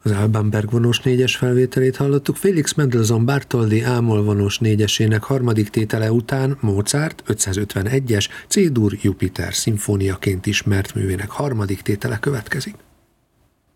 Az Alban Berg vonós négyes felvételét hallottuk. Felix Mendelssohn Bartholdy A-moll vonós négyesének harmadik tétele után Mozart 551-es C-dur Jupiter szimfóniaként ismert művének harmadik tétele következik.